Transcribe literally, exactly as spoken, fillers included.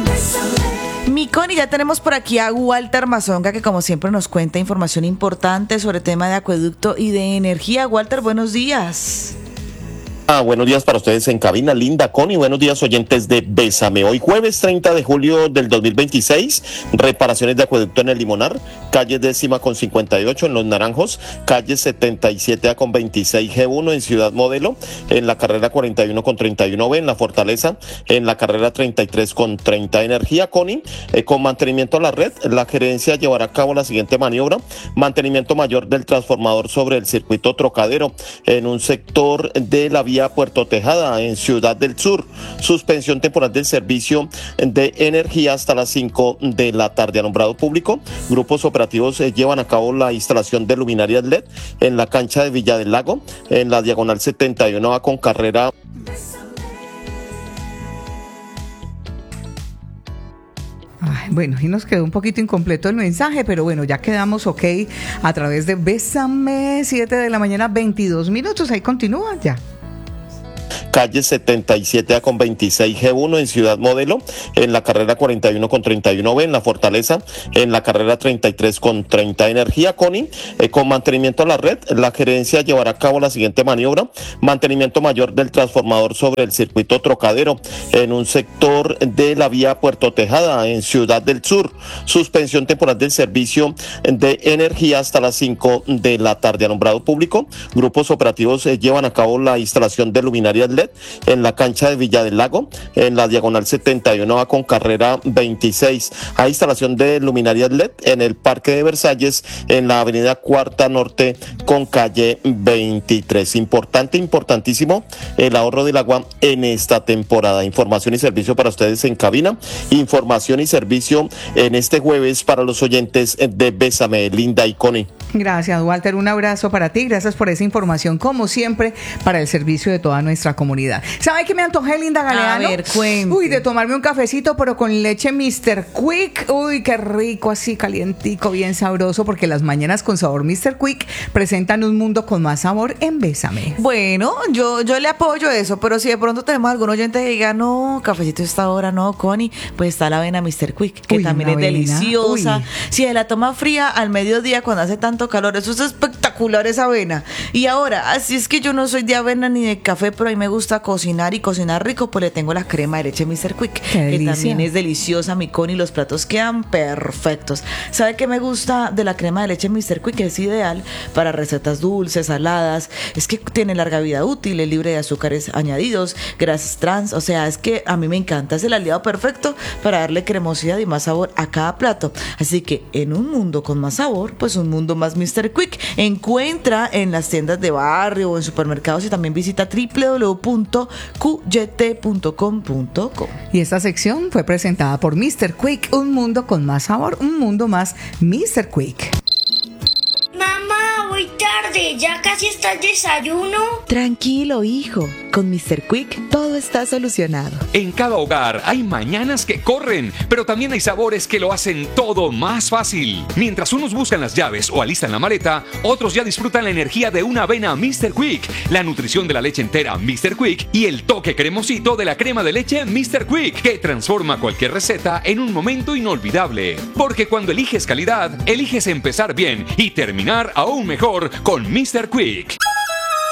Mi Connie, ya tenemos por aquí a Walter Mazonga, que como siempre nos cuenta información importante sobre tema de acueducto y de energía. Walter, buenos días. Ah, buenos días para ustedes en cabina, Linda, Connie, buenos días oyentes de Bésame. Hoy jueves treinta de julio del dos mil veintiséis, reparaciones de acueducto en el Limonar, calle décima con cincuenta y ocho en Los Naranjos, calle setenta y siete A con veintiséis G uno en Ciudad Modelo, en la carrera cuarenta y uno con treinta y uno B en La Fortaleza, en la carrera treinta y tres con treinta Energía, Connie, eh, con mantenimiento a la red, la gerencia llevará a cabo la siguiente maniobra: mantenimiento mayor del transformador sobre el circuito Trocadero, en un sector de la vía Puerto Tejada en Ciudad del Sur, suspensión temporal del servicio de energía hasta las cinco de la tarde. Alumbrado público, grupos operativos eh, llevan a cabo la instalación de luminarias L E D en la cancha de Villa del Lago, en la diagonal setenta y uno A con carrera. Ay, bueno, y nos quedó un poquito incompleto el mensaje, pero bueno, ya quedamos ok a través de Bésame, siete de la mañana, veintidós minutos, ahí continúa ya. Calle setenta y siete A con veintiséis G uno en Ciudad Modelo, en la carrera cuarenta y uno con treinta y uno B en La Fortaleza, en la carrera treinta y tres con treinta Energía, Connie, eh, con mantenimiento a la red, la gerencia llevará a cabo la siguiente maniobra: mantenimiento mayor del transformador sobre el circuito Trocadero, en un sector de la vía Puerto Tejada en Ciudad del Sur, suspensión temporal del servicio de energía hasta las cinco de la tarde. Alumbrado público, grupos operativos eh, llevan a cabo la instalación de luminarias L E D en la cancha de Villa del Lago, en la diagonal setenta y uno A con carrera veintiséis. Hay instalación de luminarias L E D en el Parque de Versalles, en la avenida Cuarta Norte con calle veintitrés. Importante, importantísimo el ahorro del agua en esta temporada. Información y servicio para ustedes en cabina, información y servicio en este jueves para los oyentes de Bésame, Linda y Connie. Gracias, Walter, un abrazo para ti, gracias por esa información, como siempre, para el servicio de toda nuestra comunidad. ¿Sabe qué me antojé, Linda Galeano? A ver, cuente. Uy, de tomarme un cafecito, pero con leche mister Quick. Uy, qué rico, así calientico, bien sabroso, porque las mañanas con sabor mister Quick presentan un mundo con más sabor en Bésame. Bueno, yo, yo le apoyo eso, pero si de pronto tenemos algún oyente que diga, no, cafecito a esta hora, no, Connie, pues está la avena mister Quick, que Uy, también es avena. deliciosa. Uy. Si de la toma fría al mediodía cuando hace tanto calor, eso es espectacular, esa avena. Y ahora, así es que yo no soy de avena ni de café, pero a mí me gusta cocinar y cocinar rico, pues le tengo la crema de leche mister Quick, que también es deliciosa, mi Connie, los platos quedan perfectos. ¿Sabe qué me gusta de la crema de leche mister Quick? Es ideal para recetas dulces, saladas, es que tiene larga vida útil, es libre de azúcares añadidos, grasas trans, o sea, es que a mí me encanta, es el aliado perfecto para darle cremosidad y más sabor a cada plato. Así que en un mundo con más sabor, pues un mundo más mister Quick. Encuentra en las tiendas de barrio o en supermercados y también visita doble u doble u doble u punto q y t punto com punto co. Y esta sección fue presentada por mister Quick, un mundo con más sabor, un mundo más mister Quick. Mamá, voy tarde, ya casi está el desayuno. Tranquilo, hijo, con mister Quick todo está solucionado. En cada hogar hay mañanas que corren, pero también hay sabores que lo hacen todo más fácil. Mientras unos buscan las llaves o alistan la maleta, otros ya disfrutan la energía de una avena mister Quick, la nutrición de la leche entera mister Quick y el toque cremosito de la crema de leche mister Quick, que transforma cualquier receta en un momento inolvidable. Porque cuando eliges calidad, eliges empezar bien y terminar aún mejor con mister Quick.